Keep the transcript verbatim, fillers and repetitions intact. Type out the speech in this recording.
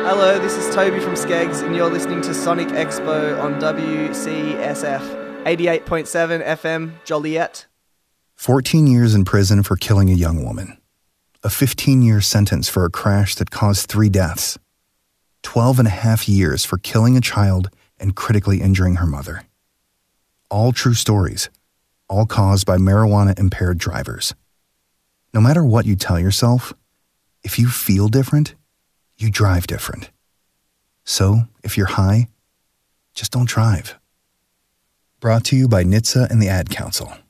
Hello, this is Toby from Skeggs, and you're listening to Sonic Expo on W C S F, eighty-eight point seven F M, Joliet. fourteen years in prison for killing a young woman. A fifteen-year sentence for a crash that caused three deaths. twelve and a half years for killing a child and critically injuring her mother. All true stories, all caused by marijuana-impaired drivers. No matter what you tell yourself, if you feel different, you drive different. So, if you're high, just don't drive. Brought to you by N H T S A and the Ad Council.